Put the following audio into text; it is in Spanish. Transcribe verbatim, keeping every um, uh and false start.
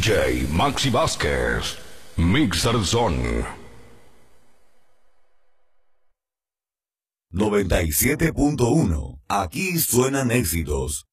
J Maxi Vázquez, Mixer Zone. noventa y siete punto uno. Aquí suenan éxitos.